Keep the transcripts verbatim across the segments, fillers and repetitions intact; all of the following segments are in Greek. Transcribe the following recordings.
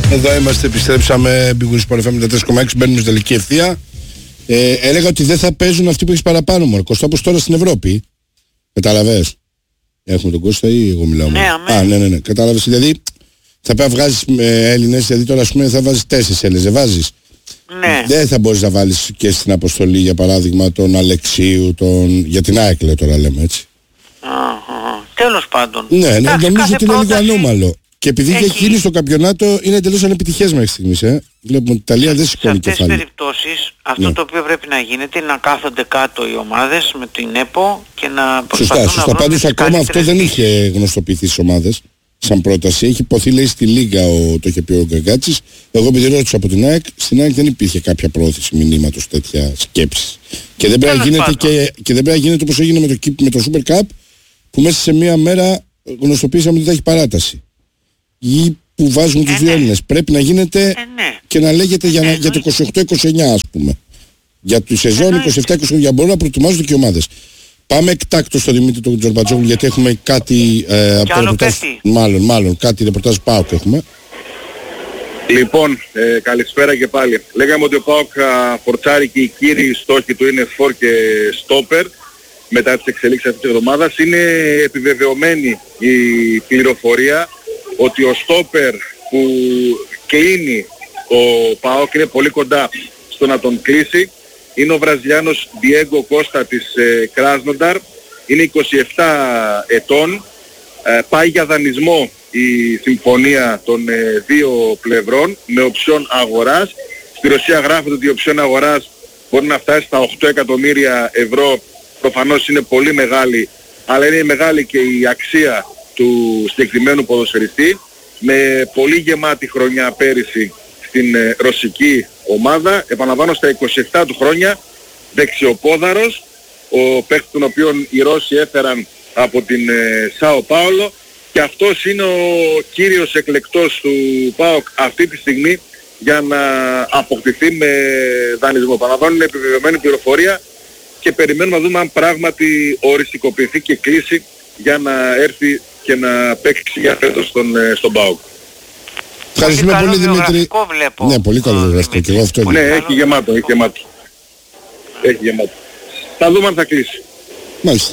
Εδώ είμαστε, επιστρέψαμε. Big Win Sport εφ εμ ενενήντα τρία κόμμα έξι, μπαίνουμε στην τελική ευθεία. Ε, έλεγα ότι δεν θα παίζουν αυτοί που έχεις παραπάνω μου. Κοστά όπως τώρα στην Ευρώπη. Κατάλαβες. Έχουμε τον Κώστα ή εγώ μιλάω. Ναι, αμέ. Α, ναι, ναι, ναι. Κατάλαβες. Δηλαδή θα πρέπει να βγάζεις ε, Έλληνες, δηλαδή τώρα ας πούμε θα βάζεις τέσσερις Έλληνες, δεν βάζεις. Ναι. Δεν θα μπορείς να βάλεις και στην αποστολή για παράδειγμα τον Αλεξίου, τον... για την ΑΕΚ λέω τώρα λέμε έτσι. Αχα. Τέλος πάντων. Ναι, ναι, Εντάξει, νομίζω κάθε ότι είναι λίγο πρόταση ανώμαλο. Και επειδή έχει... έχει γίνει στο καμπιονάτο είναι εντελώς ανεπιτυχές μέχρι στιγμής. Ε. Βλέπουμε ότι η Ιταλία δεν σηκώνει σε αυτές τις κεφάλι. περιπτώσεις αυτό Ναι. το οποίο πρέπει να γίνεται είναι να κάθονται κάτω οι ομάδες με την ΕΠΟ και να προσπαθούν Σωστά, σωστά. να βρουν Πάντως τις ακόμα αυτό καλύτερες δεν λύσεις. είχε γνωστοποιηθεί στις ομάδες σαν πρόταση. Έχει υποθεί λέει στη Λίγκα, ο, το είχε πει ο Γκαγκάτσης. Εγώ επειδή ρώτησα από την ΑΕΚ, στην ΑΕΚ δεν υπήρχε κάποια πρόθεση μηνύματος τέτοια σκέψη. Και δεν πρέπει να γίνεται, και, και δεν πρέπει να γίνεται όπως έγινε με το, με το Super Cup που μέσα σε μία μέρα γνωστοποίησαμε ότι θα έχει παράταση. Ή που βάζουν τους Ε, δύο ναι. Έλληνες. Πρέπει να γίνεται Ε, ναι. και να λέγεται για, να, Ε, για το εννοείται. είκοσι οκτώ είκοσι εννιά ας πούμε. Για τη σεζόν Εννοείται. είκοσι επτά είκοσι εννιά για μπορούν να προετοιμάζονται και οι ομάδες. Πάμε εκτάκτο στο Δημήτρη τον Τζορμπατζόγλου γιατί έχουμε κάτι ε, από το άλλο ρεπορτάζ. πέφτει. Μάλλον, μάλλον κάτι ρεπορτάζ ΠΑΟΚ έχουμε. Λοιπόν, ε, καλησπέρα και πάλι. Λέγαμε ότι ο ΠΑΟΚ φορτσάρει και οι κύριοι στόχοι του είναι φορ και στόπερ μετά τις εξελίξεις αυτής της εβδομάδας. Είναι επιβεβαιωμένη η πληροφορία ότι ο στόπερ που κλείνει ο ΠΑΟΚ είναι πολύ κοντά στο να τον κλείσει. Είναι ο Βραζιλιάνος Diego Costa της ε, Κράσνονταρ. Είναι είκοσι επτά ετών. Ε, πάει για δανεισμό η συμφωνία των ε, δύο πλευρών με οψιόν αγοράς. Στη Ρωσία γράφεται ότι η οψιόν αγοράς μπορεί να φτάσει στα οκτώ εκατομμύρια ευρώ. Προφανώς είναι πολύ μεγάλη, αλλά είναι μεγάλη και η αξία του συγκεκριμένου ποδοσφαιριστή. Με πολύ γεμάτη χρονιά πέρυσι στην ε, ρωσική ομάδα. Επαναλαμβάνω στα είκοσι επτά του χρόνια, δεξιοπόδαρος, ο παίκτης τον οποίον οι Ρώσοι έφεραν από την ε, Σάο Πάολο, και αυτός είναι ο κύριος εκλεκτός του ΠΑΟΚ αυτή τη στιγμή για να αποκτηθεί με δανεισμό. Επαναλαμβάνω, είναι επιβεβαιωμένη πληροφορία και περιμένουμε να δούμε αν πράγματι οριστικοποιηθεί και κλείσει για να έρθει και να παίξει για φέτος στον, ε, στον ΠΑΟΚ. Ευχαριστούμε καλό πολύ Δημήτρη. βιογραφικό βλέπω. Ναι, πολύ καλό Ο βιογραφικό Δημήτρης. και εγώ αυτό Πολύ Ναι, λέω. καλό έχει γεμάτο, έχει γεμάτο. Έχει γεμάτο. Θα δούμε αν θα κλείσει. Μάλιστα.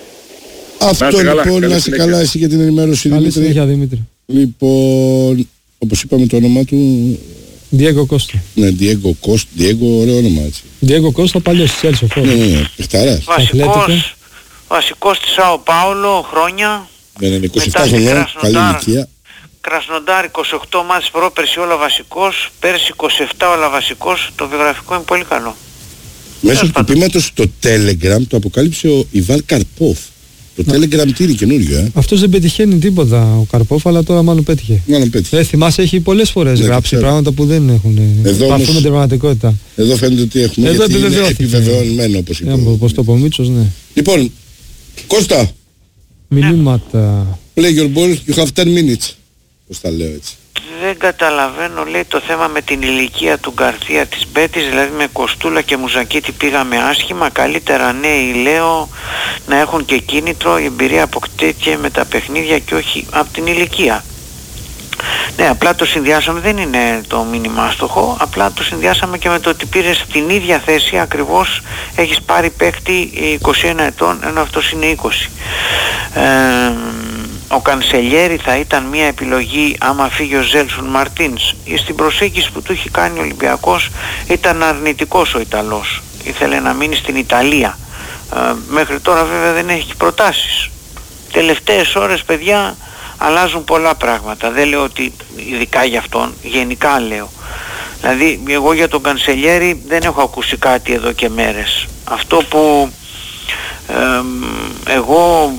Αυτό είστε καλά, λοιπόν, καλή να είσαι συνέχεια. καλά εσύ για την ενημέρωση Καλή Δημήτρη. συνέχεια, Δημήτρη. Λοιπόν, όπως είπαμε το όνομά του, Diego Costa. ναι, Diego Costa, Diego, ωραίο όνομα έτσι. Diego Costa, παλιός της Chelsea, ο φόρος. Ναι, ναι, παιχταράς. Αθλέτικο. Βασικός, βασικός της Σάο Πάολο χρόνια. Δεν είναι είκοσι επτά Μετά στην χρονών, καλή Κρασνοντάρ. ηλικία. Κρασνοντάρ είκοσι οκτώ μάτς πρόπερση όλα βασικός, πέρσι είκοσι επτά όλα βασικός. Το βιογραφικό είναι πολύ καλό. Μέσω του πάντων. τυπήματος στο Telegram το αποκάλυψε ο Ιβάν Καρπόφ. Το Telegram τι είναι καινούριο, ε. Αυτός δεν πετυχαίνει τίποτα ο Καρπόφ, αλλά τώρα μάλλον πέτυχε. Μάλλον πέτυχε. Ε, θυμάσαι, έχει πολλές φορές Ναι, γράψει ξέρω. πράγματα που δεν έχουν Εδώ επαφή όμως- με την πραγματικότητα. Εδώ φαίνεται ότι έχουμε, Εδώ γιατί είναι επιβεβαιώθηκε. επιβεβαιωμένο όπως είπε. Ε, ο- όπως το πω ο Μίτσος, ναι. Λοιπόν, Κώστα, Μηνύματα. play your ball, you have ten minutes. Πώς τα λέω έτσι. Δεν καταλαβαίνω, λέει, το θέμα με την ηλικία του Γκαρθία της Μπέτης, δηλαδή με Κοστούλα και Μουζακίτη πήγαμε άσχημα. Καλύτερα νέοι, λέω, να έχουν και κίνητρο, η εμπειρία αποκτήθηκε με τα παιχνίδια και όχι από την ηλικία. Ναι, απλά το συνδυάσαμε, δεν είναι το μήνυμα στοχό, απλά το συνδυάσαμε και με το ότι πήρες την ίδια θέση ακριβώς, έχεις πάρει παίκτη είκοσι ένα ετών, ενώ αυτός είναι είκοσι. Ε, ο Κανσελιέρη θα ήταν μια επιλογή άμα φύγει ο Ζέλσον Μαρτίνς. Στην προσέγγιση που του έχει κάνει ο Ολυμπιακός ήταν αρνητικός ο Ιταλός. Ήθελε να μείνει στην Ιταλία. Ε, μέχρι τώρα βέβαια δεν έχει προτάσεις. Τελευταίες ώρες, παιδιά, αλλάζουν πολλά πράγματα. Δεν λέω ότι ειδικά για αυτόν, γενικά λέω. Δηλαδή εγώ για τον Κανσελιέρη δεν έχω ακούσει κάτι εδώ και μέρες. Αυτό που ε, εγώ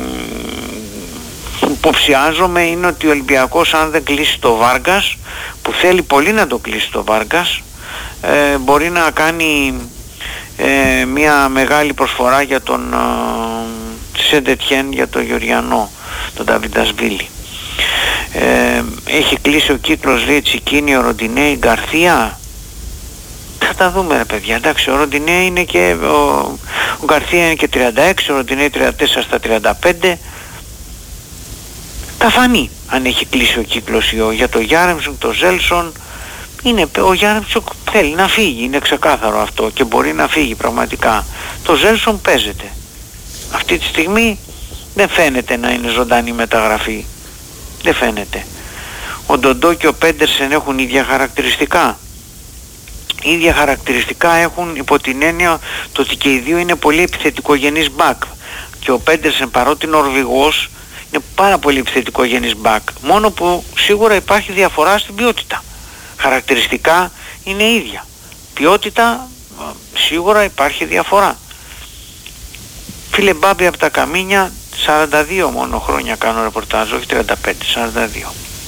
ε, υποψιάζομαι είναι ότι ο Ολυμπιακός, αν δεν κλείσει το Βάργκας, που θέλει πολύ να το κλείσει το Βάργκας, ε, μπορεί να κάνει ε, μια μεγάλη προσφορά για τον ε, Σεντετιέν, για τον Γεωργιανό, τον Νταβιντασβίλη. Ε, έχει κλείσει ο κύκλος, λέει, Τσικίνη, ο Ροντινέ, η Γκαρθία. Θα τα δούμε, ρε παιδιά. Εντάξει, ο Ροντινέ είναι και ο, ο Γκαρθία είναι και τριάντα έξι, ο Ροντινέ τριάντα τέσσερα στα τριάντα πέντε. Θα φανεί. αν έχει κλείσει ο κύκλος ή όχι. Για το Γιάρεμτσουκ, το Ζέλσον, είναι, ο Γιάρεμτσουκ θέλει να φύγει, είναι ξεκάθαρο αυτό και μπορεί να φύγει πραγματικά. Το Ζέλσον παίζεται. Αυτή τη στιγμή δεν φαίνεται να είναι ζωντανή μεταγραφή. Δεν φαίνεται. Ο Ντοντό και ο Πέντερσεν έχουν ίδια χαρακτηριστικά. Ίδια χαρακτηριστικά έχουν υπό την έννοια το ότι και οι δύο είναι πολύ επιθετικογενείς μπακ. Και ο Πέντερσεν, παρότι είναι Νορβηγός, είναι πάρα πολύ επιθετικογενής μπακ. Μόνο που σίγουρα υπάρχει διαφορά στην ποιότητα. Χαρακτηριστικά είναι ίδια. Ποιότητα σίγουρα υπάρχει διαφορά. Φίλε Μπάμπη από τα Καμίνια, σαράντα δύο μόνο χρόνια κάνω ρεπορτάζ, όχι τριάντα πέντε, σαράντα δύο.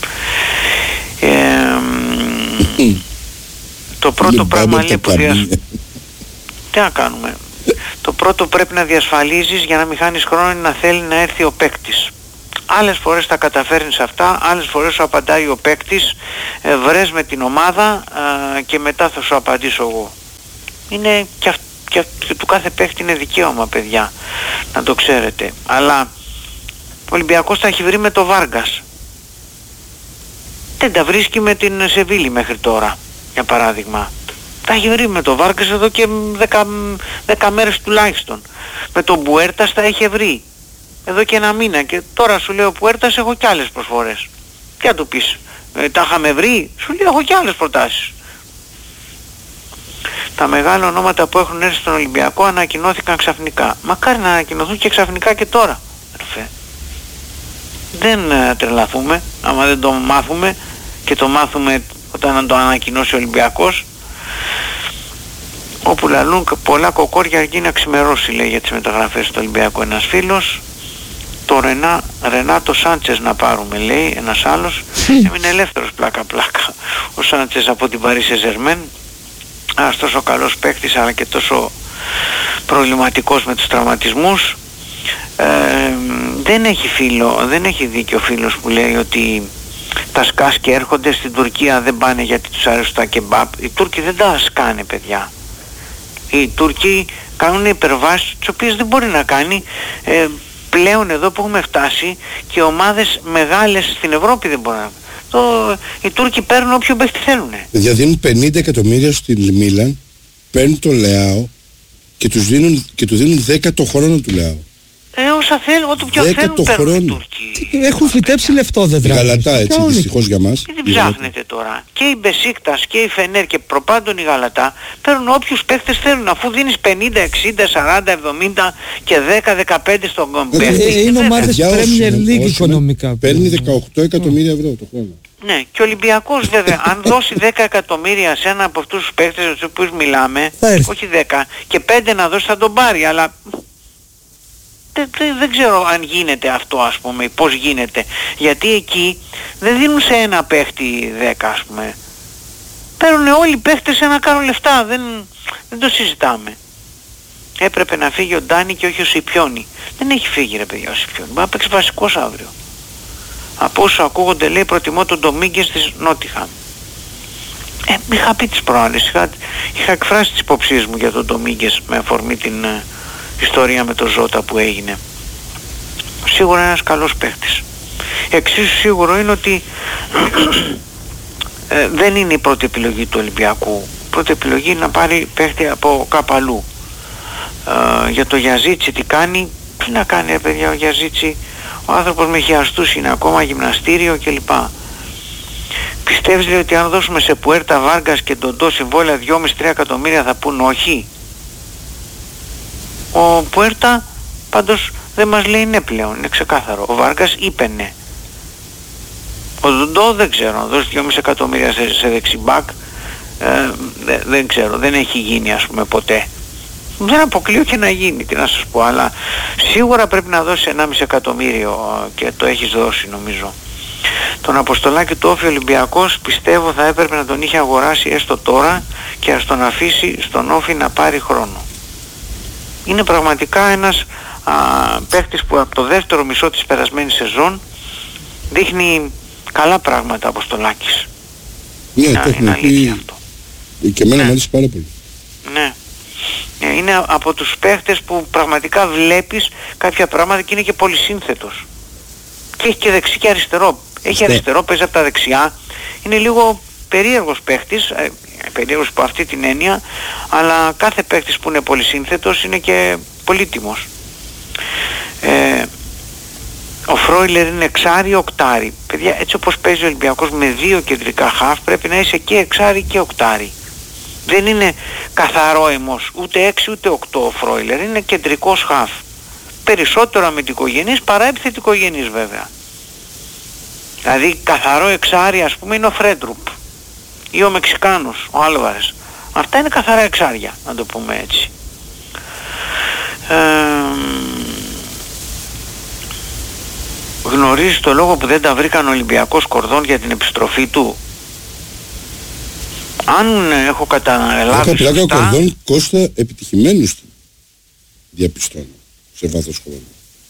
Ε, το πρώτο πράγμα λέει που διασ... Τι να κάνουμε. Το πρώτο πρέπει να διασφαλίζεις για να μην χάνεις χρόνο είναι να θέλει να έρθει ο παίκτης. Άλλες φορές τα καταφέρνεις αυτά, άλλες φορές σου απαντάει ο παίκτης, ε, βρες με την ομάδα ε, και μετά θα σου απαντήσω εγώ. Είναι και, αυ, και, αυ, και του κάθε παίκτη είναι δικαίωμα, παιδιά, να το ξέρετε. Αλλά ο Ολυμπιακός τα έχει βρει με το Βάργκας. Δεν τα βρίσκει με την Σεβίλη μέχρι τώρα, για παράδειγμα. Τα έχει βρει με το Βάργκας εδώ και δέκα μέρες τουλάχιστον. Με τον Μπουέρτας τα έχει βρει εδώ και ένα μήνα και τώρα σου λέω Πουέρτας έχω κι άλλες προσφορές. Τι να του πεις, ε, τα είχαμε βρει, σου λέω έχω κι άλλες προτάσεις. Τα μεγάλα ονόματα που έχουν έρθει στον Ολυμπιακό ανακοινώθηκαν ξαφνικά. Μακάρι να ανακοινωθούν και ξαφνικά και τώρα. Δεν ε, τρελαθούμε, άμα δεν το μάθουμε και το μάθουμε όταν το ανακοινώσει ο Ολυμπιακός. Όπου λαλούν πολλά κοκόρια αρκεί να ξημερώσει, λέει, για τις μεταγραφές του Ολυμπιακού ένας φίλος. Το Ρενά, Ρενάτο Σάντσες να πάρουμε, λέει ένας άλλος. Έμεινε ελεύθερος πλάκα πλάκα ο Σάντσες από την Παρί Σεν Ζερμέν. Ένας τόσο καλός παίκτης αλλά και τόσο προβληματικός με τους τραυματισμούς. Ε, δεν έχει φίλο, δεν έχει δίκιο φίλος που λέει ότι τα σκάς και έρχονται στην Τουρκία δεν πάνε γιατί τους αρέσουν τα κεμπάπ. Οι Τούρκοι δεν τα σκάνε, παιδιά. Οι Τούρκοι κάνουν υπερβάσεις τις οποίες δεν μπορεί να κάνει. Ε, πλέον εδώ που έχουμε φτάσει και ομάδες μεγάλες στην Ευρώπη δεν μπορούν να... Το, οι Τούρκοι παίρνουν όποιον παίχτη θέλουν. Δηλαδή δίνουν πενήντα εκατομμύρια στην Μίλαν, παίρνουν το Λεάο και, τους δίνουν, και του δίνουν δέκα το χρόνο του Λεάο. Ε, όσα θέλουν, ό,τι πιο θέλουν παίρνουν οι Τούρκοι. Έχουν φυτέψει λεφτό, δεν τρέχουν. Η Γαλατά, έτσι, δυστυχώς για μας. Τι την ψάχνετε τώρα. Και η Μπεσίκτας και η Φενέρ και προπάντων η Γαλατά παίρνουν όποιους παίχτες θέλουν. Αφού δίνεις πενήντα, εξήντα, σαράντα, εβδομήντα και δέκα, δεκαπέντε στον παίχτη. Ε, είναι ομάδες Premier League οικονομικά. Παίρνει δεκαοκτώ εκατομμύρια ευρώ το χρόνο. Ναι, και ο Ολυμπιακός βέβαια, αν δώσει δέκα εκατομμύρια σε ένα από αυτούς τους παίχτες με τους οποίους μιλάμε, όχι δέκα, και πέντε να δώσει θα τον πάρει, αλλά... Δεν, δεν, δεν ξέρω αν γίνεται αυτό, ας πούμε, πώς γίνεται. Γιατί εκεί δεν δίνουν σε ένα παίχτη δέκα, ας πούμε. Παίρνουν όλοι οι παίχτες να κάνουν λεφτά. Δεν, δεν το συζητάμε. Έπρεπε να φύγει ο Ντάνι και όχι ο Σιπιόνι. Δεν έχει φύγει, ρε παιδιά, ο Σιπιόνι. Μπορεί να παίξει βασικός αύριο. Από όσο ακούγονται, λέει, προτιμώ τον Ντομίγκες της Νότιχαμ. Ε, είχα πει τις προάλλες. Είχα, είχα εκφράσει τις υποψίες μου για τον Ντομίγκες με αφορμή την... ιστορία με το Ζώτα που έγινε. Σίγουρα ένας καλός παίχτης. Εξίσου σίγουρο είναι ότι ε, δεν είναι η πρώτη επιλογή του Ολυμπιακού. Η πρώτη επιλογή είναι να πάρει παίχτη από κάπου αλλού. Ε, για το Γιαζίτσι τι κάνει, τι να κάνει, ρε παιδιά, ο Γιαζίτσι, ο άνθρωπος με χιαστούς είναι ακόμα, γυμναστήριο κλπ. Πιστεύεις, λέει, ότι αν δώσουμε σε Πουέρτα, Βάργκας και Ντοντό συμβόλαια δυόμισι με τρία εκατομμύρια θα πούν όχι? Ο Πουέρτα πάντως δεν μας λέει ναι πλέον, είναι ξεκάθαρο. Ο Βάργκας είπε ναι. Ο Ντοντό δεν ξέρω, να δώσει δυόμισι εκατομμύρια σε, σε δεξιμπάκ, ε, δε, δεν ξέρω, δεν έχει γίνει, ας πούμε, ποτέ. Δεν αποκλείω και να γίνει, τι να σας πω, αλλά σίγουρα πρέπει να δώσει ενάμιση εκατομμύριο και το έχεις δώσει, νομίζω. Τον Αποστολάκη του Όφη Ολυμπιακός πιστεύω θα έπρεπε να τον είχε αγοράσει έστω τώρα και ας τον αφήσει στον Όφη να πάρει χρόνο. Είναι πραγματικά ένας α, παίχτης που από το δεύτερο μισό της περασμένης σεζόν δείχνει καλά πράγματα, Αποστολάκης. Ναι, το έχουμε πει και εμένα μου αρέσει πάρα πολύ. Ναι. Είναι από τους παίχτες που πραγματικά βλέπεις κάποια πράγματα και είναι και πολύ σύνθετος. Και έχει και δεξί και αριστερό. Έχει αριστερό, παίζει από τα δεξιά. Είναι λίγο περίεργος παίχτης, ε, περίεργος από αυτή την έννοια, αλλά κάθε παίχτης που είναι πολυσύνθετος είναι και πολύτιμος. Ε, ο Φρόιλερ είναι εξάρι οκτάρι. Παιδιά, έτσι όπως παίζει ο Ολυμπιακός με δύο κεντρικά χαφ, πρέπει να είσαι και εξάρι και οκτάρι. Δεν είναι καθαρό αιμός, ούτε έξι ούτε οκτώ ο Φρόιλερ, είναι κεντρικός χαφ. Περισσότερο αμυντικογενής παρά επιθετικογενής βέβαια. Δηλαδή καθαρό εξάρι ας πούμε είναι ο Φρέντρουπ ή ο Μεξικάνος, ο Άλβαρες. Αυτά είναι καθαρά εξάρια, να το πούμε έτσι. Ε, γνωρίζεις το λόγο που δεν τα βρήκαν ο Ολυμπιακός Κορδόν για την επιστροφή του? Αν έχω καταλάβει σωστά... ο Κορδόν Κώστα επιτυχημένος του, διαπιστώνω, σε βάθος χρόνου.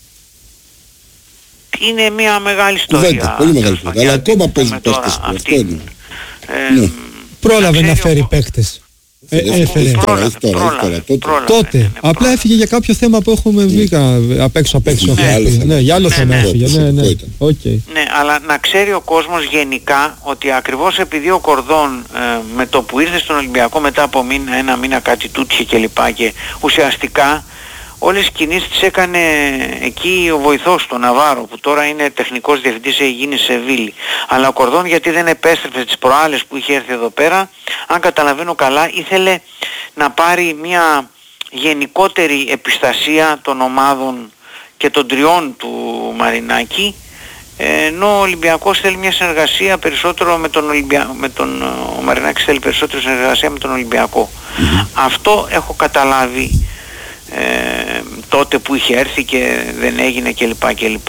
Είναι μια μεγάλη ιστορία. Κουβέντα, πολύ μεγάλη ιστορία. Αλλά ακόμα παίζουν παίκτες που αυτό είναι. Ε, ναι. Πρόλαβε να, να φέρει ο... παίκτες. Ε, έφερε. Τώρα, τώρα, τώρα, τότε. τότε. Ναι, απλά πρόλαβε. Έφυγε για κάποιο θέμα που έχουμε ναι. βγει απ' έξω απ' έξω. Ναι, ναι, για άλλο ναι, θέμα ναι. έφυγε. Ναι, ναι. Okay. ναι, αλλά να ξέρει ο κόσμος γενικά ότι ακριβώς επειδή ο Κορδόν ε, με το που ήρθε στον Ολυμπιακό μετά από μήνα, ένα μήνα κάτι τούτσε και λοιπά και ουσιαστικά όλες τις κινήσεις τις έκανε εκεί ο βοηθός του Ναβάρο που τώρα είναι τεχνικός διευθυντής, έχει γίνει Σεβίλη. Αλλά ο Κορδόν γιατί δεν επέστρεψε τις προάλλες που είχε έρθει εδώ πέρα, αν καταλαβαίνω καλά ήθελε να πάρει μια γενικότερη επιστασία των ομάδων και των τριών του Μαρινάκη, ενώ ο Ολυμπιακός θέλει μια συνεργασία περισσότερο με τον Ολυμπιακό, με τον, ο Μαρινάκης θέλει περισσότερο συνεργασία με τον Ολυμπιακό. Mm-hmm. Αυτό έχω καταλάβει Ε, τότε που είχε έρθει και δεν έγινε κλπ κλπ.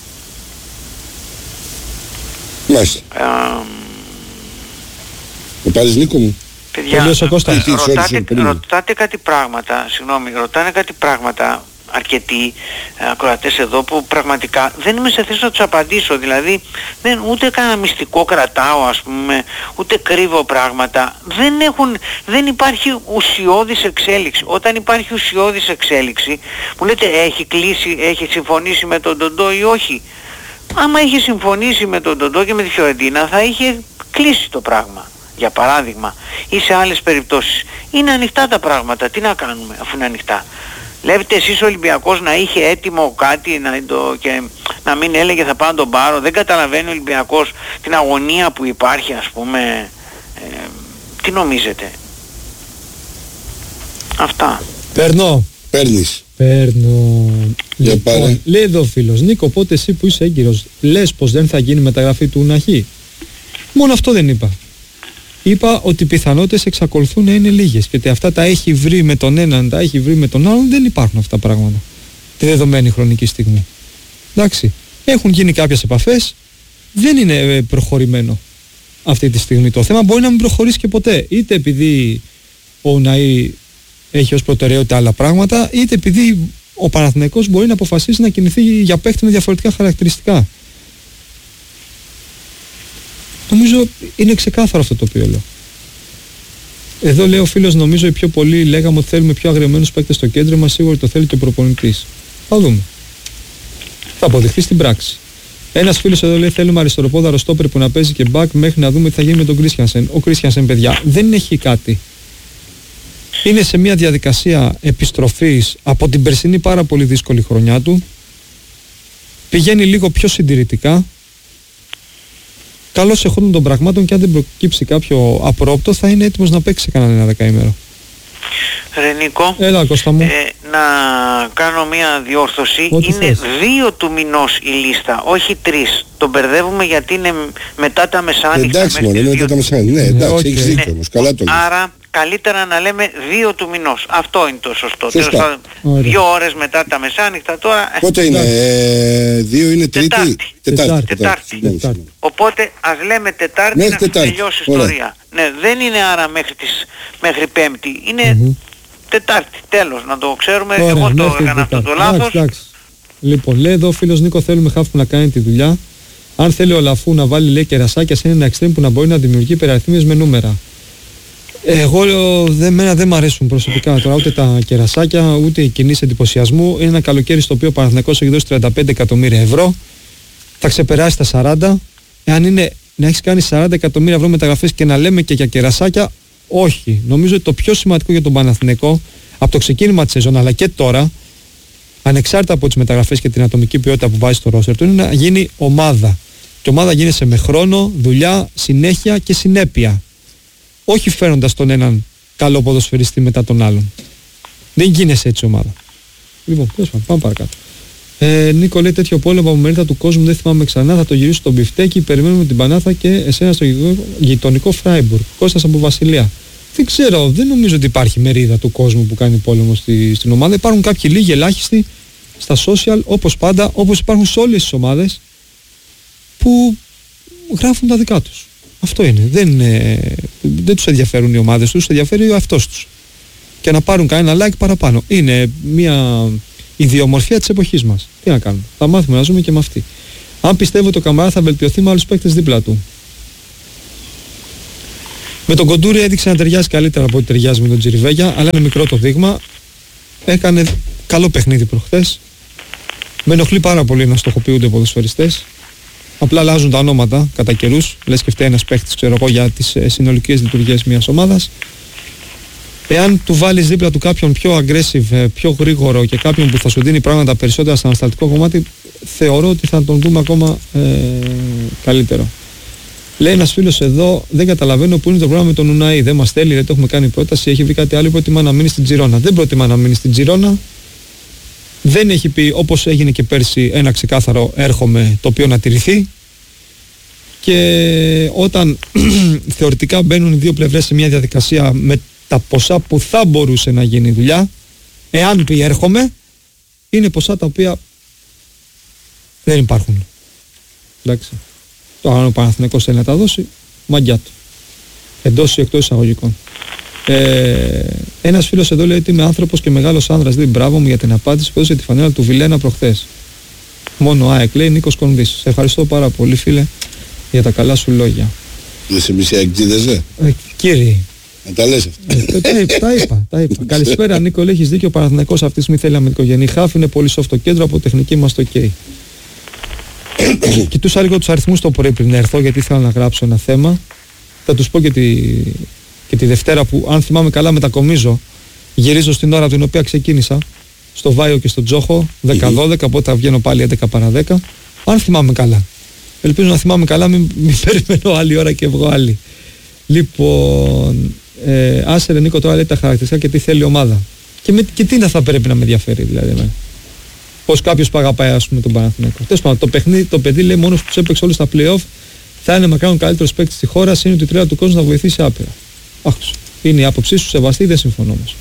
Μάλιστα. Ε, Με πάρεις Νίκο μου? Παιδιά, ρωτάτε, ρωτάτε κάτι πράγματα, συγγνώμη, ρωτάνε κάτι πράγματα αρκετοί ε, ακροατές εδώ που πραγματικά δεν είμαι σε θέση να τους απαντήσω. Δηλαδή δεν, ούτε κανένα μυστικό κρατάω ας πούμε, ούτε κρύβω πράγματα. Δεν, έχουν, δεν υπάρχει ουσιώδης εξέλιξη. Όταν υπάρχει ουσιώδης εξέλιξη μου λέτε έχει κλείσει, έχει συμφωνήσει με τον Ντοντό ή όχι. Άμα είχε συμφωνήσει με τον Ντοντό και με τη Φιωρεντίνα θα είχε κλείσει το πράγμα. Για παράδειγμα ή σε άλλες περιπτώσεις. Είναι ανοιχτά τα πράγματα. Τι να κάνουμε αφού είναι ανοιχτά? Βλέπετε εσείς ο Ολυμπιακός να είχε έτοιμο κάτι να το, και να μην έλεγε θα πάω να τον πάρω. Δεν καταλαβαίνει ο Ολυμπιακός την αγωνία που υπάρχει ας πούμε. Ε, τι νομίζετε? Αυτά. Παίρνω. Παίρνεις. Παίρνω. Για λοιπόν, πάρε. Λέει εδώ ο φίλος, Νίκο, πότε εσύ που είσαι έγκυρος λες πως δεν θα γίνει μεταγραφή του Ουναχή? Μόνο αυτό δεν είπα. Είπα ότι οι πιθανότητες εξακολουθούν να είναι λίγες και ότι αυτά τα έχει βρει με τον έναν, τα έχει βρει με τον άλλον, δεν υπάρχουν αυτά τα πράγματα τη δεδομένη χρονική στιγμή. Εντάξει, έχουν γίνει κάποιες επαφές, δεν είναι προχωρημένο αυτή τη στιγμή το θέμα, μπορεί να μην προχωρήσει και ποτέ, είτε επειδή ο Ναΐ έχει ως προτεραιότητα άλλα πράγματα, είτε επειδή ο Παναθηναϊκός μπορεί να αποφασίσει να κινηθεί για παίχτη με διαφορετικά χαρακτηριστικά. Νομίζω είναι ξεκάθαρο αυτό το οποίο λέω. Εδώ λέει ο φίλος, νομίζω οι πιο πολλοί λέγαμε ότι θέλουμε πιο αγριεμένους παίκτες στο κέντρο μας, σίγουρα το θέλει και ο προπονητής. Θα δούμε. Θα αποδειχθεί στην πράξη. Ένας φίλος εδώ λέει θέλουμε αριστεροπόδαρο στόπερ που να παίζει και back μέχρι να δούμε τι θα γίνει με τον Κρίστιανσεν. Ο Κρίστιανσεν, παιδιά, δεν έχει κάτι. Είναι σε μια διαδικασία επιστροφής από την περσινή πάρα πολύ δύσκολη χρονιά του. Πηγαίνει λίγο πιο συντηρητικά. Καλώς εχόντων των πραγμάτων και αν δεν προκύψει κάποιο απρόπτο θα είναι έτοιμος να παίξει κανένα ένα δεκαήμερο. Ρε Νίκο, έλα, Κώστα μου. Ε, να κάνω μια διόρθωση. Ό,τι είναι θες. δύο του μηνός η λίστα, όχι τρεις. Τον μπερδεύουμε γιατί είναι μετά τα μεσάνυχτα. Εντάξει μόνο, είναι μετά τα μεσάνυχτα. Ναι, εντάξει, okay. Έχεις δίκιο όμως. Καλά το λες. Άρα καλύτερα να λέμε δύο του μηνός. Αυτό είναι το σωστό. Σωστά. Δύο ώρες μετά τα μεσάνυχτα τώρα. Πότε είναι, ε, δύο είναι Τρίτη. Τετάρτη. Τετάρτη. Τετάρτη. Τετάρτη. Οπότε ας λέμε Τετάρτη μέχρι να Τετάρτη. τελειώσει η ιστορία. Ναι, δεν είναι άρα μέχρι, τις, μέχρι Πέμπτη. Είναι mm-hmm. Τετάρτη. Τέλος, να το ξέρουμε. Ωραία, εγώ το έκανα αυτό το λάθος. Εντάξει, εντάξει. Λοιπόν, λέει εδώ ο φίλος Νίκο, θέλουμε χάφ που να κάνει τη δουλειά. Αν θέλει ο Λαφού να βάλει λέει κερασάκια σε ένα extreme που να μπορεί να δημιουργεί υπεραριθμίες με νούμερα. Εγώ δεν, μένα δεν μ' αρέσουν προσωπικά τώρα ούτε τα κερασάκια ούτε οι κινήσεις εντυπωσιασμού. Είναι ένα καλοκαίρι στο οποίο ο Παναθηναϊκός έχει δώσει τριάντα πέντε εκατομμύρια ευρώ. Θα ξεπεράσει τα σαράντα. Εάν είναι να έχεις κάνει σαράντα εκατομμύρια ευρώ μεταγραφές και να λέμε και για κερασάκια, όχι. Νομίζω ότι το πιο σημαντικό για τον Παναθηναϊκό από το ξεκίνημα της σεζόν αλλά και τώρα, ανεξάρτητα από τις μεταγραφές και την ατομική ποιότητα που βάζει στο ρόστερ του, είναι να γίνει ομάδα. Και ομάδα γίνεσαι με χρόνο, δουλειά, συνέχεια και συνέπεια. Όχι φέρνοντας τον έναν καλό ποδοσφαιριστή μετά τον άλλον. Δεν γίνεσαι έτσι ομάδα. Λοιπόν, πάμε παρακάτω. Ε, Νίκο λέει τέτοιο πόλεμο από μερίδα του κόσμου δεν θυμάμαι ξανά. Θα το γυρίσω στον Μπιφτέκι. Περιμένουμε την Πανάθα και εσένα στο γειτονικό Φράιμπουργκ. Κώστας από Βασιλεία. Δεν ξέρω, δεν νομίζω ότι υπάρχει μερίδα του κόσμου που κάνει πόλεμο στη, στην ομάδα. Υπάρχουν κάποιοι λίγοι ελάχιστοι στα social, όπως πάντα, όπως υπάρχουν σε όλες τις ομάδες που γράφουν τα δικά τους. Αυτό είναι. Δεν, ε, δεν τους ενδιαφέρουν οι ομάδες τους, τους ενδιαφέρει ο εαυτός τους. Και να πάρουν κανένα like παραπάνω. Είναι μια ιδιομορφία της εποχής μας. Τι να κάνουμε. Θα μάθουμε να ζούμε και με αυτή. Αν πιστεύω ότι ο Καμαρά θα βελτιωθεί με άλλους παίκτες δίπλα του. Με τον Κοντούρη έδειξε να ταιριάζει καλύτερα από ό,τι ταιριάζει με τον Τζιριβέγια, αλλά είναι μικρό το δείγμα. Έκανε καλό παιχνίδι προχθές. Με ενοχλεί πάρα πολύ να στοχοποιούνται οι ποδοσφαιριστές. Απλά αλλάζουν τα ονόματα κατά καιρούς. Λες και φταίει ένας παίκτης, ξέρω εγώ, για τις ε, συνολικές λειτουργίες μιας ομάδας. Εάν του βάλεις δίπλα του κάποιον πιο aggressive, πιο γρήγορο και κάποιον που θα σου δίνει πράγματα περισσότερα στο ανασταλτικό κομμάτι, θεωρώ ότι θα τον δούμε ακόμα ε, καλύτερο. Λέει ένας φίλος εδώ, δεν καταλαβαίνω πού είναι το πρόγραμμα με τον Ουναή. Δεν μας θέλει, δεν το έχουμε κάνει πρόταση. Έχει βρει κάτι άλλο, προτιμά να μείνει στην Τζιρόνα. Δεν προτιμά να μείνει στην Τζιρόνα. Δεν έχει πει, όπως έγινε και πέρσι, ένα ξεκάθαρο έρχομαι, το οποίο να τηρηθεί. Και όταν θεωρητικά μπαίνουν οι δύο πλευρές σε μια διαδικασία με τα ποσά που θα μπορούσε να γίνει δουλειά, εάν πει έρχομαι, είναι ποσά τα οποία δεν υπάρχουν. Εντάξει. Το αν ο Παναθηναϊκός θέλει να τα δώσει, μαγκιά του. Εντός ή εκτός εισαγωγικών. Ε, ένας φίλος εδώ λέει ότι είμαι άνθρωπος και μεγάλος άνδρας. Δηλαδή, μπράβο μου για την απάντηση που έδωσε τη φανέλα του Βιλένα προχθές. Μόνο ΑΕΚ, λέει Νίκος Κονδύς. Σε ευχαριστώ πάρα πολύ, φίλε, για τα καλά σου λόγια. Είσαι μισή αεκτζίδες, ε? ε Κύριε. Να τα λες αυτά. Ε, τα, είπα, τα είπα, τα είπα. Καλησπέρα, Νίκο, λέει, έχεις δίκιο. Ο Παναθηναϊκός αυτή τη στιγμή θέλει αμυντικογενή χάφ. Είναι πολύ soft το κέντρο, από τεχνική μας το OK. Κοιτούσα λίγο τους αριθμούς το πρωί πριν έρθω, γιατί ήθελα να γράψω ένα θέμα. Θα τους πω και τη, και τη Δευτέρα που, αν θυμάμαι καλά, μετακομίζω. Γυρίζω στην ώρα την οποία ξεκίνησα, στο Βάιο και στο Τζόχο, δέκα δώδεκα, οπότε θα βγαίνω πάλι έντεκα παρά δέκα. Αν θυμάμαι καλά. Ελπίζω να θυμάμαι καλά, μην, μην περιμένω άλλη ώρα και βγω άλλη. Λοιπόν, ε, άσε ρε Νίκο, τώρα λέει τα χαρακτηριστικά και τι θέλει η ομάδα. Και, με, και τι θα πρέπει να με ενδιαφέρει, δηλαδή. Εμένα. Πως κάποιος που αγαπάει, ας πούμε, τον Παναθηναϊκό. Τέλος πάντων, το, παιχνίδι, το παιδί λέει μόνος που τους έπαιξε όλους στα play-off θα είναι μακάρον καλύτερος παίκτης στη χώρα, είναι ότι η τρέλα του κόσμου να βοηθήσει άπειρα. Άκουσα. Είναι η άποψή σου, σεβαστή, δεν συμφωνώ όμως.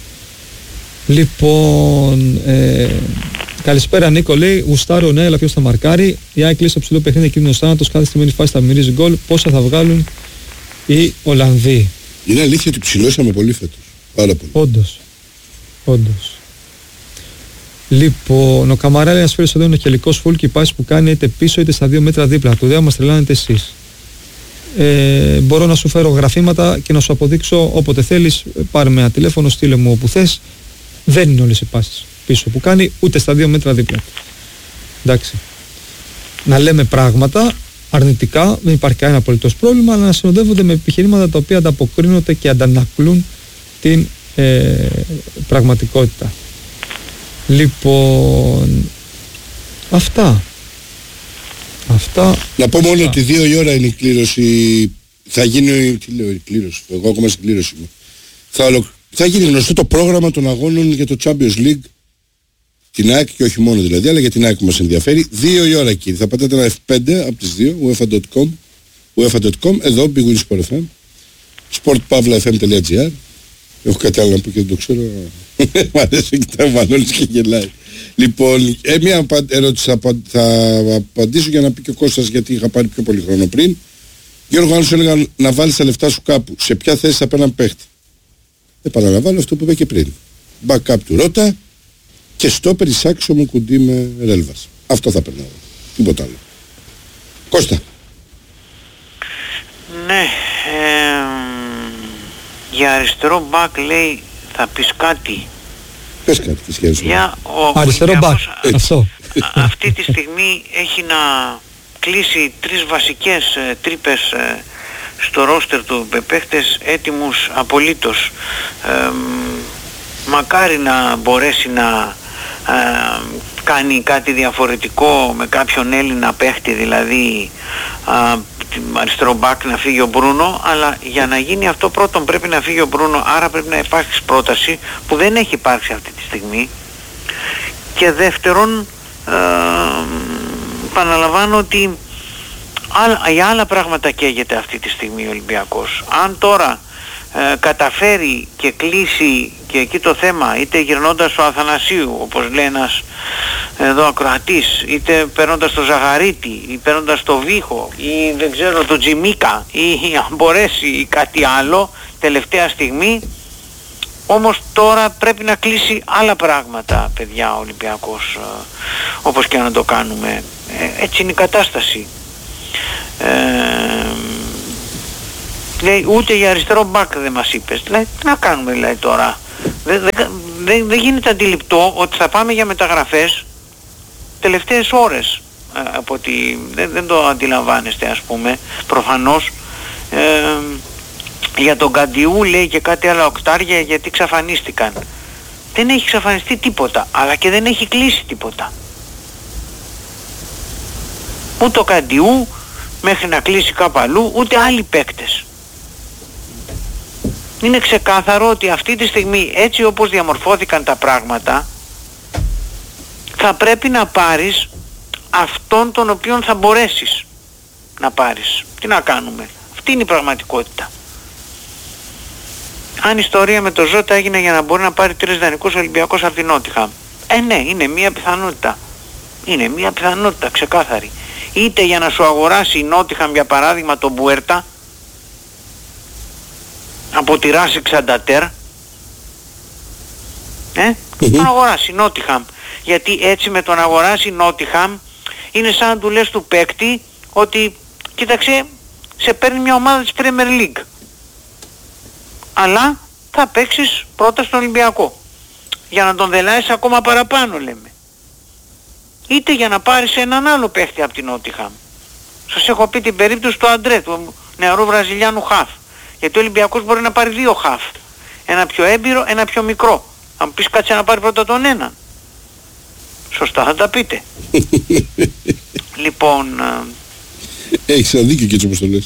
Λοιπόν, ε, καλησπέρα Νίκο, λέει, γουστάρω ναι, αλλά ποιος θα μαρκάρει. Η ΑΕΚ κλείσει το ψηλό παιχνίδι, κίνδυνος θάνατος, κάθε στιγμή φάση θα μυρίζει γκολ. Πόσα θα βγάλουν οι Ολλανδοί. Είναι αλήθεια ότι ψηλώσαμε πολύ φέτος. Πάρα πολύ. Όντως. Όντως. Λοιπόν, ο Καμαρά λέει ένας φίλος εδώ είναι ο χελικός φουλ και η πάση που κάνει είτε πίσω είτε στα δύο μέτρα δίπλα του. Δεν μας τρελάνετε εσείς. Ε, μπορώ να σου φέρω γραφήματα και να σου αποδείξω όποτε θέλεις. Πάρε με ένα τηλέφωνο, στείλε μου όπου θες. Δεν είναι όλες οι πάσεις πίσω που κάνει, ούτε στα δύο μέτρα δίπλα. Εντάξει. Να λέμε πράγματα αρνητικά, δεν υπάρχει κανένα απολύτως πρόβλημα, αλλά να συνοδεύονται με επιχειρήματα τα οποία ανταποκρίνονται και αντανακλούν την ε, πραγματικότητα. Λοιπόν, αυτά. Αυτά. Να πω μόνο ότι δύο η ώρα είναι η κλήρωση. Θα γίνει. Τι λέω, η κλήρωση. Εγώ ακόμα στην κλήρωση μου. Θα, ολο... θα γίνει γνωστό το πρόγραμμα των αγώνων για το Champions League. Την ΑΕΚ και όχι μόνο δηλαδή, αλλά για την ΑΕΚ που μας ενδιαφέρει. Δύο η ώρα εκεί. Θα πατάτε ένα εφ φάιβ από τις δύο, uefa τελεία com, uefa τελεία com, εδώ, Big Win Sport εφ εμ, sport pavla f m τελεία g r. Έχω κάτι άλλο να πω και δεν το ξέρω. Μ' αρέσει, κοιτάει ο Μανώλης και γελάει. Λοιπόν, ε, μια ερώτηση θα, θα απαντήσω για να πει και ο Κώστας, γιατί είχα πάρει πιο πολύ χρόνο πριν. Γιώργο, αν σου έλεγα να βάλεις τα λεφτά σου κάπου, σε ποια θέση θα παίρναν παίχτη? Επαναλαμβάνω αυτό που είπα και πριν. Backup του Ρώτα και στόπερ Ισάξιο μου κουντί με Ρέλβας. Αυτό θα περνάω. Τίποτα άλλο. Κώστα. Ναι. Ε, για αριστερό μπακ λέει θα πεις κάτι. Πες κάτι και σχέση. Για ο αριστερό μπακ. αυτή τη στιγμή έχει να κλείσει τρεις βασικές ε, τρύπες ε, στο ρόστερ του, με παίχτες έτοιμους απολύτως. Ε, μακάρι να μπορέσει να ε, κάνει κάτι διαφορετικό με κάποιον Έλληνα παίχτη, δηλαδή ε, αριστερό μπακ, να φύγει ο Μπρούνο, αλλά για να γίνει αυτό πρώτον πρέπει να φύγει ο Μπρούνο, άρα πρέπει να υπάρξει πρόταση που δεν έχει υπάρξει αυτή τη στιγμή, και δεύτερον ε, επαναλαμβάνω ότι για άλλα πράγματα καίγεται αυτή τη στιγμή ο Ολυμπιακός. Αν τώρα ε, καταφέρει και κλείσει και εκεί το θέμα, είτε γυρνώντας στο Αθανασίου όπως λέει ένας εδώ ακροατής, είτε παίρνοντας το Ζαγαρίτη ή παίρνοντας το Βίχο ή δεν ξέρω το Τζιμίκα, ή αν μπορέσει ή κάτι άλλο τελευταία στιγμή, όμως τώρα πρέπει να κλείσει άλλα πράγματα, παιδιά, ο Ολυμπιακός, ε, όπως και να το κάνουμε. Ε, έτσι είναι η κατάσταση. Ε, λέει ούτε για αριστερό μπακ δεν μας είπες. Λέει, τι να κάνουμε δηλαδή τώρα. Δεν δε, δε, δε γίνεται αντιληπτό ότι θα πάμε για μεταγραφές τελευταίες ώρες, ε, από ότι δεν, δεν το αντιλαμβάνεστε, ας πούμε, προφανώς. Ε, για τον Καντιού λέει και κάτι άλλα οκτάρια γιατί εξαφανίστηκαν. Δεν έχει εξαφανιστεί τίποτα, αλλά και δεν έχει κλείσει τίποτα. Ούτε ο Καντιού μέχρι να κλείσει κάπου αλλού, ούτε άλλοι παίκτες. Είναι ξεκάθαρο ότι αυτή τη στιγμή, έτσι όπως διαμορφώθηκαν τα πράγματα, θα πρέπει να πάρεις αυτόν τον οποίον θα μπορέσεις να πάρεις. Τι να κάνουμε. Αυτή είναι η πραγματικότητα. Αν η ιστορία με το Ζώτα έγινε για να μπορεί να πάρει τρεις δανεικούς Ολυμπιακός από την Νότιχαμ, ε ναι, είναι μία πιθανότητα. Είναι μία πιθανότητα ξεκάθαρη. Είτε για να σου αγοράσει η Νότιχαμ για παράδειγμα τον Μπουέρτα από τη Ράση Ξαντατέρ, ε, τον αγοράσει η Νότιχαμ, γιατί έτσι με τον αγοράσει η Νότιχαμ είναι σαν να του λες του παίκτη ότι κοίταξε, σε παίρνει μια ομάδα της Premier League, αλλά θα παίξεις πρώτα στον Ολυμπιακό για να τον δελάεις ακόμα παραπάνω, λέμε. Είτε για να πάρεις έναν άλλο παίχτη από την Νότιχαμ. Σας έχω πει την περίπτωση του Αντρέ, του νεαρού Βραζιλιάνου χαφ. Γιατί ο Ολυμπιακός μπορεί να πάρει δύο χαφ. Ένα πιο έμπειρο, ένα πιο μικρό. Αν πεις κάτσε να πάρει πρώτα τον έναν. Σωστά θα τα πείτε. Λοιπόν... Έχεις αδίκιο και έτσι όπως το λες.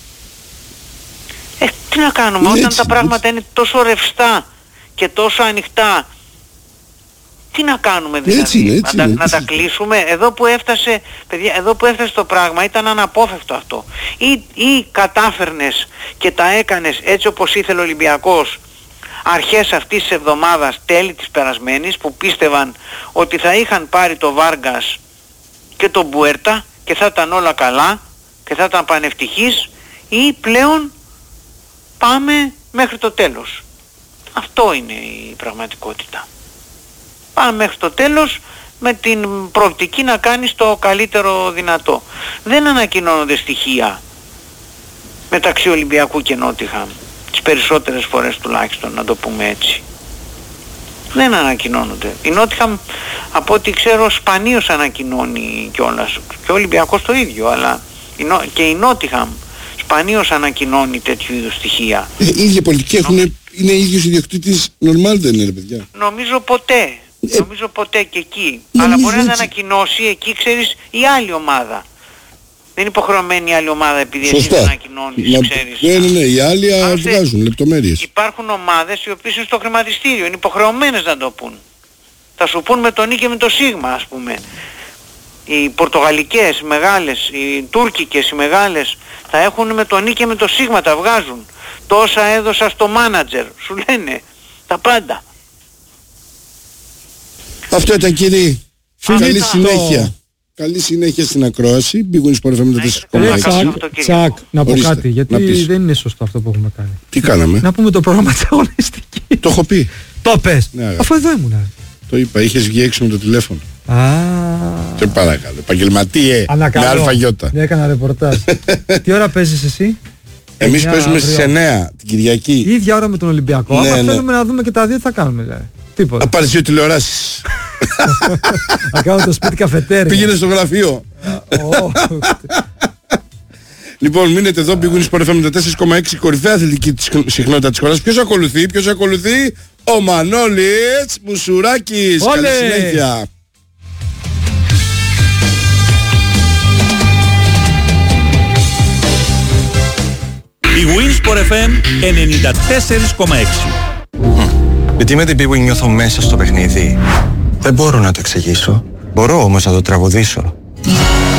Ε, τι να κάνουμε, έτσι, όταν τα πράγματα έτσι είναι τόσο ρευστά και τόσο ανοιχτά, τι να κάνουμε δηλαδή, έτσι είναι, έτσι να, είναι, να τα κλείσουμε. Εδώ που έφτασε, παιδιά, εδώ που έφτασε το πράγμα ήταν αναπόφευκτο αυτό. Ή, ή κατάφερνες και τα έκανες έτσι όπως ήθελε ο Ολυμπιακός αρχές αυτής της εβδομάδας, τέλη της περασμένης, που πίστευαν ότι θα είχαν πάρει το Βάργκας και τον Μπουέρτα και θα ήταν όλα καλά και θα ήταν πανευτυχείς, ή πλέον πάμε μέχρι το τέλος. Αυτό είναι η πραγματικότητα. Πάμε μέχρι το τέλος με την προοπτική να κάνεις το καλύτερο δυνατό. Δεν ανακοινώνονται στοιχεία μεταξύ Ολυμπιακού και Νότιχαμ, τις περισσότερες φορές τουλάχιστον, να το πούμε έτσι. Δεν ανακοινώνονται. Η Νότιχαμ, από ό,τι ξέρω, σπανίως ανακοινώνει κιόλας. Και ο Ολυμπιακός το ίδιο, αλλά και η Νότιχαμ σπανίως ανακοινώνει τέτοιου είδους στοιχεία. Ε, οι ίδιοι πολιτικοί έχουν, Νο... είναι ίδιος ιδιοκτήτης, νορμάλ δεν είναι, ρε παιδιά. Νομίζω ποτέ. Ε, νομίζω ποτέ και εκεί. Αλλά μπορεί να ανακοινώσει εκεί, ξέρεις, η άλλη ομάδα. Δεν είναι υποχρεωμένη η άλλη ομάδα επειδή εσύ δεν ανακοινώνεις, να... ξέρεις. Ναι, ναι, ναι, οι άλλοι βγάζουν λεπτομέρειες. Υπάρχουν ομάδες οι οποίες είναι στο χρηματιστήριο, είναι υποχρεωμένες να το πούν. Θα σου πούν με τον Ι και με το Σίγμα, ας πούμε. Οι πορτογαλικές, οι μεγάλες, οι τουρκικές, οι μεγάλες, θα έχουν με τον Ι και με το Σίγμα, τα βγάζουν. Τόσα έδωσα στο μάνατζερ, σου λένε τα πάντα. Αυτό ήταν, κύριε. Καλή συνέχεια. Καλή συνέχεια στην ακρόαση. Μπήγουν σπορ εφ εμ τέσσερα κόμμα έξι. Τσακ, να πω κάτι, γιατί δεν είναι σωστό αυτό που έχουμε κάνει. Τι κάναμε? Να πούμε το πρόγραμμα της αγωνιστικής. Το έχω πει. Το πες. Αφού εδώ ήμουνα. Το είπα, είχες βγει έξω με το τηλέφωνο. Α. Σε παρακαλώ. Επαγγελματίε. Με αλφαγιώτα. Ναι, έκανα ρεπορτάζ. Τι ώρα παίζεις εσύ? Εμείς παίζουμε στις εννιά την Κυριακή. Η ίδια ώρα με τον Ολυμπιακό. Ναι, άμα ναι. θέλουμε να δούμε και τα δύο, τι θα κάνουμε δηλαδή. Τίποτα. Να πάρεις δύο τηλεοράσεις. Να κάνω το σπίτι καφετέρια. Πήγαινε στο γραφείο. Λοιπόν, μείνετε εδώ, Big Win Sport εφ εμ τέσσερα κόμμα έξι, κορυφαία αθλητική της συχνότητα της χώρας. Ποιος ακολουθεί, ποιος ακολουθεί? Ο Μανώλης Μουσουράκης. Καλή συνέχεια. Big Win Sport εφ εμ ενενήντα τέσσερα κόμμα έξι. Γιατί με την Big Win νιώθω μέσα στο παιχνίδι. Δεν μπορώ να το εξηγήσω. Μπορώ όμως να το τραγουδήσω.